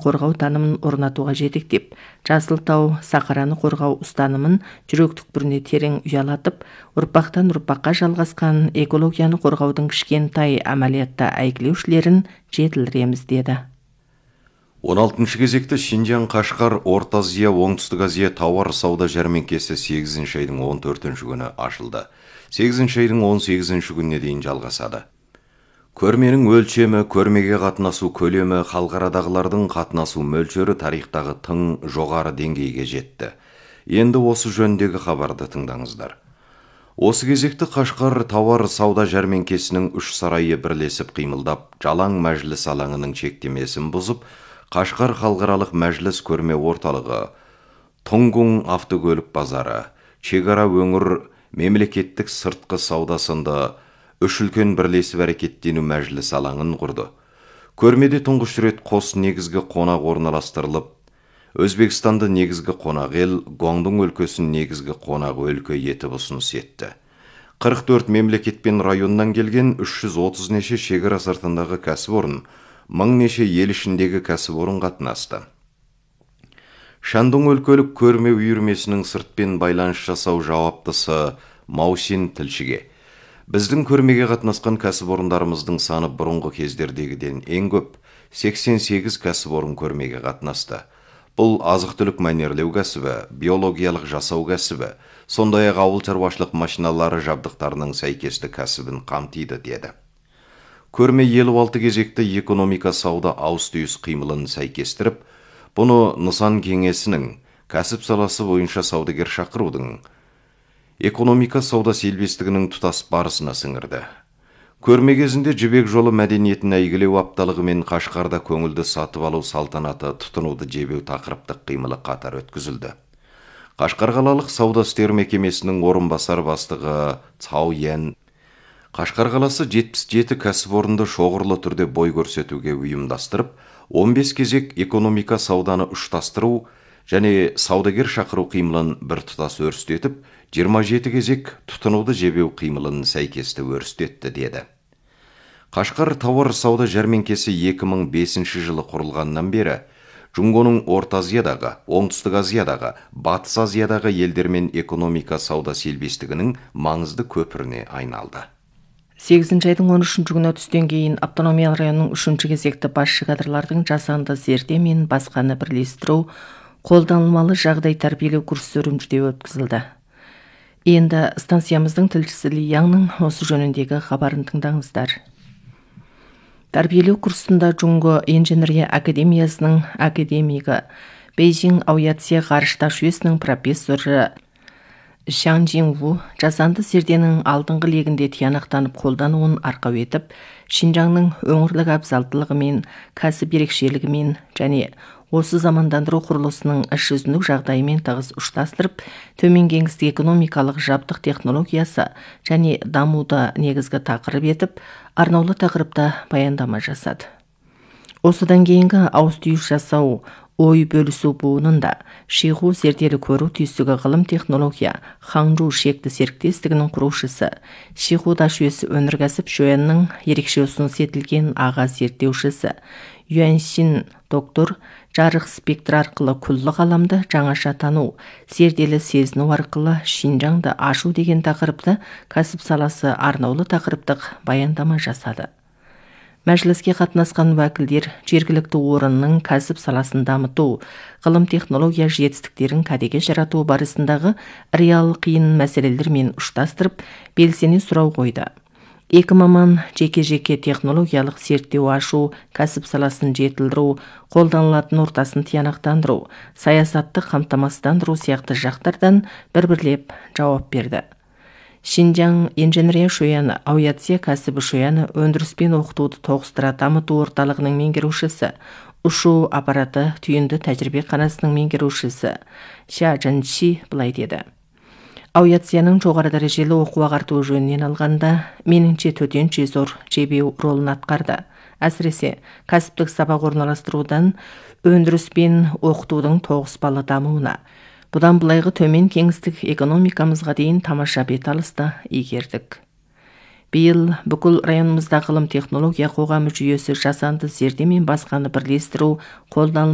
қорғау танымын орнатуға жетектеп, жасыл тау, сахараны қорғау ұстанымын жүрек түкпіріне терең ұялатып, ұрпақтан ұрпаққа жалғасқан экологияны қорғаудың кішкентай әмәлиятта әйгілеушілерін жетілдіреміз деді. 16 кезекті Шинжаң, Қашқар, Орта Азия, Оңтүстік Азия тауар сауда жәрмеңкесі 8 айдың 14 күні ашылды. 8 айдың 18 күніне дейін жалғасады. Көрменің өлшемі, көрмеге қатынасу көлемі, халықарадағылардың қатынасу мөлшері тарихтағы тың жоғары деңгейге жетті. Енді осы жөндегі хабарды тыңдаңыздар. Осы кезекті Қашқар тауар сауда жәрмеңкесінің 3 сарайы бірлесіп қимылдап, жалаң мәжіліс алаңының шектемесін бұзып, Қашқар халықаралық мәжіліс көрме орталығы, Тұңғың автокөлік базары, шекара өңір мемлекеттік сыртқы сауда сынды 3 үлкен бірлесіп әрекеттену мәжіліс алаңын құрды. Көрмеде тұңғыш рет қос негізгі қонақ орналастырылып, Өзбекстанды негізгі қонақ ел, Гуандун өлкесін негізгі қонақ өлке етіп ұсыныс етті. 44 мемлекет пен районнан келген 330 неше шекара сыртындағы кәсіпорын, 1000 неше ел ішіндегі кәсіпорын қатынасты. Шандун өлкелік көрме үйірмесінің сыртпен байланыс жасау жауаптысы Маусин тілшіге: біздің көрмеге қатынасқан кәсіпорындарымыздың саны бұрынғы кездердегіден ең көп, 88 кәсіпорын көрмеге қатынасты. Бұл азық-түлік мәнерлеу кәсібі, биологиялық жасау кәсібі, сондай-ақ ауыл шаруашылық машиналары жабдықтарының сәйкесті кәсібін қамтиды деді. Көрме 56 кезекті экономика сауда ауыс-түйіс қимылын сәйкестіріп, бұны нысан кеңесінің кәсіп саласы бойынша саудагер шақырудың экономика сауда селбестігінің тұтас барысына сіңірді. Көрме кезінде жібек жолы мәдениетін әйгілеу апталығы мен Қашқарда көңілді сатып алу салтанаты тұтынуды жебеу тақырыптық қимылы қатар өткізілді. Қашқар қалалық сауда істер мекемесінің орынбасар бастығы Цао Ян Қашқар қаласы 77 кәсіпорынды шоғырлы түрде бой көрсетуге ұйымдастырып, 15 кезек экономика сауданы ұштастыру және саудагер шақыру қимылын бір тұтас өрістетіп, 27 кезек тұтынуды жебеу қимылын сәйкесті өрістетті деді. Қашқар тауар сауда жәрмеңкесі 2005 жылы құрылғаннан бері Жұңғоның Орта Азиядағы, Оңтүстік Азиядағы, Батыс Азиядағы елдермен экономика сауда селбестігінің маңызды көпіріне айналды. 8 айдың 13 күні түстен кейін автономия районының 3 кезекті басшы кадрлардың жасанды зерде мен басқаны бірлестіру, қолданылмалы жағдай тәрбиелеу курстарын жүде өткізілді. Енді станциямыздың тілшісі Ли Яңның осы жөніндегі хабарын тыңдаңыздар. Тәрбиелеу курсында Жұңго инженерия академиясының академигі, Бейжің авиация ғарышташ жүйесінің профессоры Шан Жинву жасанды зерденің алдыңғы легінде тиянақтанып қолдануын арқау етіп, Шинжаңның өңірлік абзалдылығымен, кәсіп ерекшелігімен және осы замандандыру құрылысының іс жүзіндік жағдайымен тығыз ұштастырып, төмен кеңістік экономикалық жабдық технологиясы және дамуды негізгі тақырып етіп, арнаулы тақырыпта баяндама жасады. Осыдан кейінгі ауыс-түйіс жасау, ой бөлісу буынында Шиғу зерделі көру түйсігі ғылым технология Ханчжоу шекті серіктестігінің құрушысы, Шиғу да жүйесі өнеркәсіп жүйенінің ерекше ұсыныс етілген аға зерттеушісі, Юаньшин доктор жарық спектр арқылы күллі ғаламды жаңаша тану, зерделі сезіну арқылы Шинжаңды ашу деген тақырыпты кәсіп саласы арнаулы тақырыптық баяндама жасады. Мәжіліске қатынасқан уәкілдер жергілікті орынның кәсіп саласын дамыту, ғылым технология жетістіктерін кәдеге жарату барысындағы реал қиын мәселелермен ұштастырып, белсене сұрау қойды. 2 маман жеке-жеке технологиялық зерттеу ашу, кәсіп саласын жетілдіру, қолданылатын ортасын тиянақтандыру, саясатты қамтамасыздандыру сияқты жақтардан бір-бірлеп жауап берді. Шинжаң инженерия шойаны, авиация кәсібі шойаны өндіріспен оқытуды тоғыстыра дамыту орталығының меңгерушісі, ұшу аппараты түйінді тәжірибе қанасының меңгерушісі Ша Жэнши былай деді. Авиацияның жоғары дәрежелі оқу ағарту жөнінен алғанда, меніңше төтенше зор жебеу ролын атқарды. Әсіресе кәсіптік сабақ орналастырудан өндіріспен оқытудың тоғыспалы дамуына, бұдан былайғы төмен кеңістік экономикамызға дейін тамаша беталысты игердік. Биыл бүкіл районымызда ғылым технология қоғамы жүйесі жасанды зерде мен басқаны бірлестіру, қолданылмалы